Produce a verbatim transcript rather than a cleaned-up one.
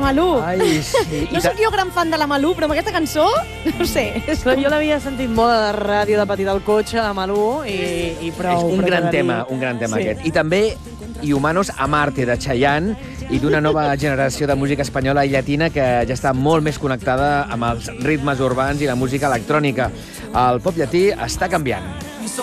Malú. Ai, sí. No sóc jo gran fan de la Malú, però amb aquesta cançó, no sé. Però jo l'havia sentit molt a la ràdio de petit al cotxe, a Malú, i, i prou. És un però gran t'he de tema, dir. un gran tema Sí. aquest. I també I Humanos a Marte, de Chayanne, i d'una nova generació de música espanyola i llatina que ja està molt més connectada amb els ritmes urbans i la música electrònica. El pop llatí està canviant.